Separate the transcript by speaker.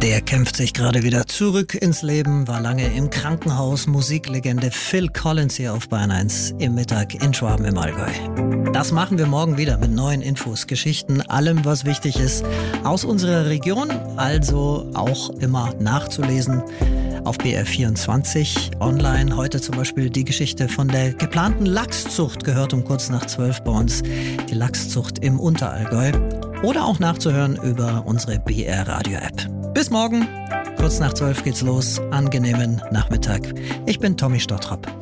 Speaker 1: Der kämpft sich gerade wieder zurück ins Leben, war lange im Krankenhaus. Musiklegende Phil Collins hier auf Bayern 1 im Mittag in Schwaben im Allgäu. Das machen wir morgen wieder mit neuen Infos, Geschichten, allem, was wichtig ist aus unserer Region. Also auch immer nachzulesen auf BR24 online. Heute zum Beispiel die Geschichte von der geplanten Lachszucht, gehört um kurz nach 12 bei uns. Die Lachszucht im Unterallgäu. Oder auch nachzuhören über unsere BR Radio App. Bis morgen, kurz nach 12 geht's los. Angenehmen Nachmittag. Ich bin Tommy Stottrop.